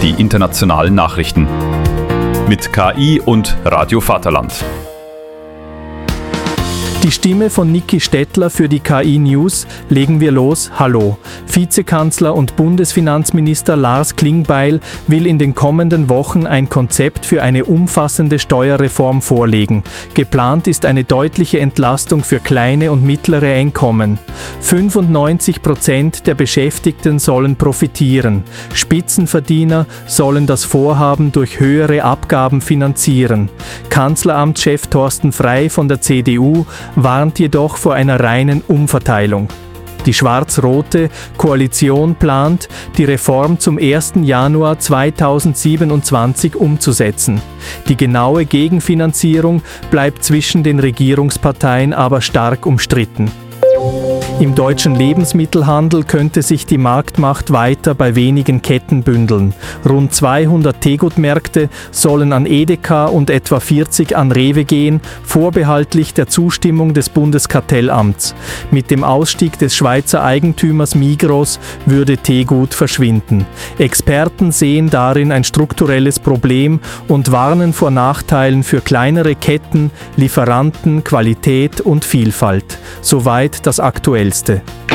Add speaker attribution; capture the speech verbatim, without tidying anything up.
Speaker 1: die internationalen Nachrichten. Mit K I und Radio Vaterland.
Speaker 2: Die Stimme von Niki Stettler für die K I News. Legen wir los. Hallo. Vizekanzler und Bundesfinanzminister Lars Klingbeil will in den kommenden Wochen ein Konzept für eine umfassende Steuerreform vorlegen. Geplant ist eine deutliche Entlastung für kleine und mittlere Einkommen. fünfundneunzig Prozent der Beschäftigten sollen profitieren. Spitzenverdiener sollen das Vorhaben durch höhere Abgaben finanzieren. Kanzleramtschef Thorsten Frey von der C D U warnt jedoch vor einer reinen Umverteilung. Die schwarz-rote Koalition plant, die Reform zum ersten Januar zweitausendsiebenundzwanzig umzusetzen. Die genaue Gegenfinanzierung bleibt zwischen den Regierungsparteien aber stark umstritten. Im deutschen Lebensmittelhandel könnte sich die Marktmacht weiter bei wenigen Ketten bündeln. Rund zweihundert Tegut-Märkte sollen an Edeka und etwa vierzig an Rewe gehen, vorbehaltlich der Zustimmung des Bundeskartellamts. Mit dem Ausstieg des Schweizer Eigentümers Migros würde Tegut verschwinden. Experten sehen darin ein strukturelles Problem und warnen vor Nachteilen für kleinere Ketten, Lieferanten, Qualität und Vielfalt. Soweit das Aktuellste.